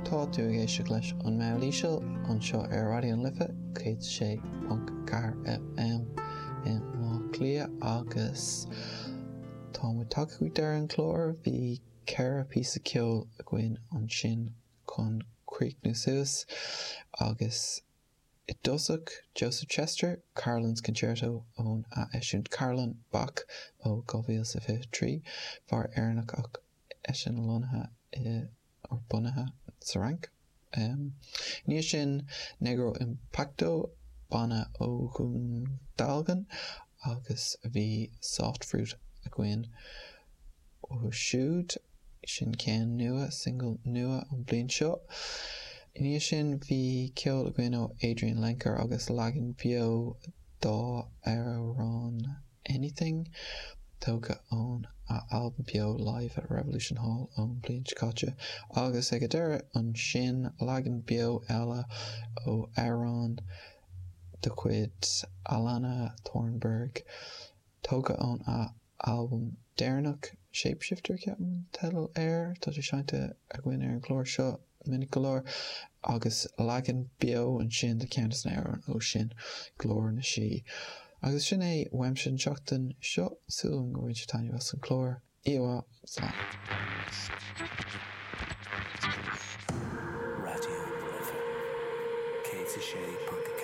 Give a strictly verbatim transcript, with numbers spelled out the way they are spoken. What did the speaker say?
tá tú a géiste leis an meilíseal an seo ar radio an lifa cé sé punt car F M in má clia agus tá mu take go dar an chlór bhí ceir a písa ceol a gcuin an sin chun Creek New Suas agus I dosach Joseph Chester Carlin's Concerto ón a eisiúnt Carlin Bach ó go bhfuil sa fifty-three bhar airnach ach eisian lonathe or bunathe sa rank. Um, Níos sin Negro Impacto bana ó chun dalgan agus bhí Soft Fruit a gcuin ó siúd sin cén nua single nua an blian seo. Níos sin bhí ceol a gcuin ó Adrian Lenker agus Lagan Bio dá Aaron Anything tóga ón a album Bio live at Revolution Hall ón blian Chicago agus ag deire an sin Lagan Bio eile ó Aaron de chuid Alana Thornburg tóga ón a album Dearnach Shapeshifter ceapan title air tá sé seinte a gcuin ar an chlór seo minic golóir agus Lagan Bio an sin de Countess na Aaron ó sin glór na si agus sin é weimsin seachtain seo súlan go bhain taine was an chlór iwa slán. Radio Lifa, K C Shay